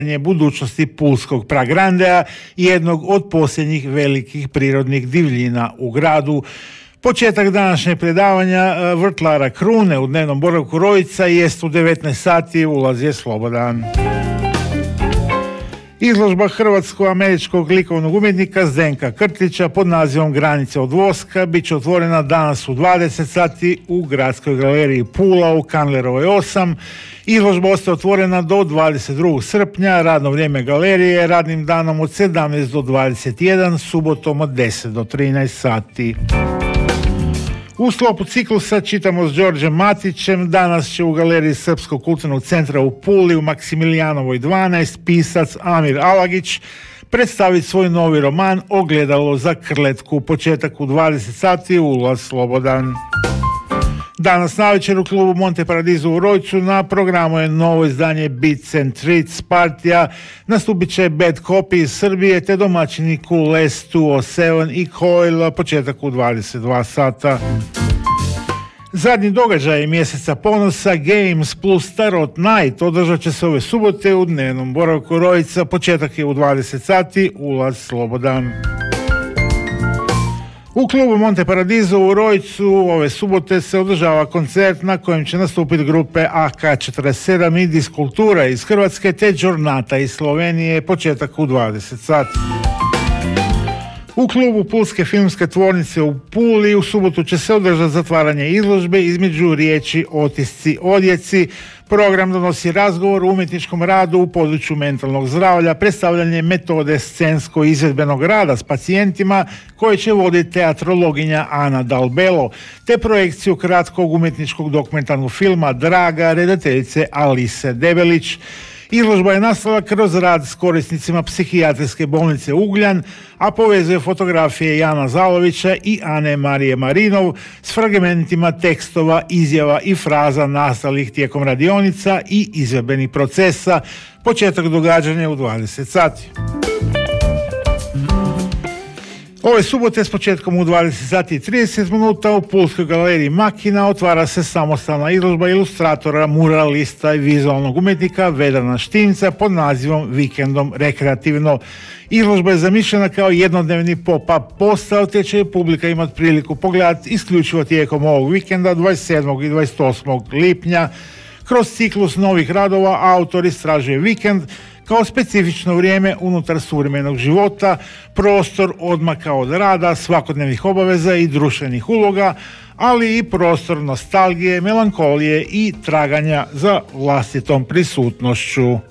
budućnosti pulskog Pragrandeja, jednog od posljednjih velikih prirodnih divljina u gradu. Početak današnjeg predavanja vrtlara Krune u dnevnom boravku Rojica jest u 19 sati, ulaz je slobodan. Izložba hrvatsko-američkog likovnog umjetnika Zdenka Krtića pod nazivom Granice od voska bit će otvorena danas u 20 sati u Gradskoj galeriji Pula u Kandlerovoj 8. Izložba ostaje otvorena do 22. srpnja, radno vrijeme galerije je radnim danom od 17 do 21, subotom od 10 do 13 sati. U sklopu ciklusa Čitamo s Đorđem Matićem. Danas će u galeriji Srpskog kulturnog centra u Puli u Maksimilijanovoj 12 pisac Amir Alagić predstaviti svoj novi roman Ogledalo za krletku. Početak u 20 sati, ulaz slobodan. Danas navečer u klubu Monte Paradiso u Rojcu na programu je novo izdanje Beats and Treats partija. Nastupit će Bad Copy iz Srbije te domaćini Les 207 i Coil, početak u 22 sata. Zadnji događaj mjeseca ponosa Games plus Tarot Night održat će se ove subote u dnevnom boravku Rojica, početak je u 20 sati, ulaz slobodan. U klubu Monte Paradiso u Rojcu ove subote se održava koncert na kojem će nastupiti grupe AK47 i Diskultura iz Hrvatske te Giornata iz Slovenije, početak u 20 sati. U klubu Pulske filmske tvornice u Puli u subotu će se održati zatvaranje izložbe između riječi Otisci odjeci. Program donosi razgovor o umjetničkom radu u području mentalnog zdravlja, predstavljanje metode scensko-izvedbenog rada s pacijentima koje će voditi teatrologinja Ana Dalbelo, te projekciju kratkog umjetničkog dokumentarnog filma Draga redateljice Alise Debelić. Izložba je nastala kroz rad s korisnicima psihijatrijske bolnice Ugljan, a povezuje fotografije Jana Zalovića i Ane Marije Marinov s fragmentima tekstova, izjava i fraza nastalih tijekom radionica i izvedbenih procesa. Početak događanja u 20 sati. Ove subote s početkom u 20 sati i 30 minuta u Pulskoj galeriji Makina otvara se samostalna izložba ilustratora, muralista i vizualnog umjetnika Vedrana Štimca pod nazivom Vikendom rekreativno. Izložba je zamišljena kao jednodnevni pop-up postao, te će publika imati priliku pogledati isključivo tijekom ovog vikenda 27. i 28. lipnja. Kroz ciklus novih radova autor istražuje vikend kao specifično vrijeme unutar suvremenog života, prostor odmaka od rada, svakodnevnih obaveza i društvenih uloga, ali i prostor nostalgije, melankolije i traganja za vlastitom prisutnošću.